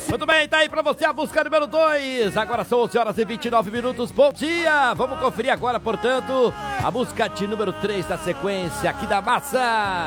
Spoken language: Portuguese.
Muito bem, tá aí pra você a música número 2. Agora são 11 horas e 29 minutos. Bom dia! Vamos conferir agora, portanto, a música de número 3 da sequência aqui da massa.